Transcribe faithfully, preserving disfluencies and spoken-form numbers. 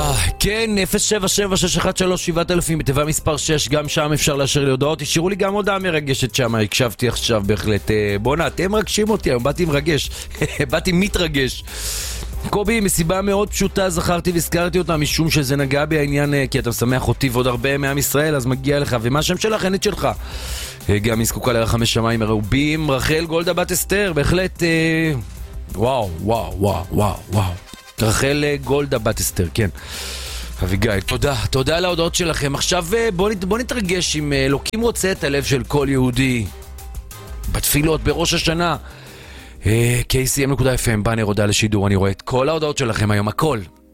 כן, אפס שבע שבע שש אחת שלוש שבע אלפים, בתיבה מספר שש, גם שם אפשר לאשר לי הודעות. תשאירו לי גם הודעה מרגשת שם, הקשבתי עכשיו בהחלט. בונה, אתם מרגשים אותי היום, באתי מרגש, באתי מתרגש. קובי, מסיבה מאוד פשוטה, זכרתי והזכרתי אותה משום שזה נגע בי העניין, כי אתה משמח אותי ועוד הרבה מעם ישראל, אז מגיע לך. ומה השם שלך? אין את שלך. גם היא זקוקה לרחמי שמיים מרובים. רחל גולדה בת אסתר, בהחלט וואו, וואו, וואו, וואו, וואו. רחל גולדה בת אסתר, כן. אביגיל, תודה, תודה על ההודעות שלכם. עכשיו בוא, בוא נתרגש עם אלוקים רוצה את הלב של כל יהודי בתפילות בראש השנה. קי סי אם נקודה אף אם, בנר הודעה לשידור, אני רואה את כל ההודעות שלכם היום, הכל.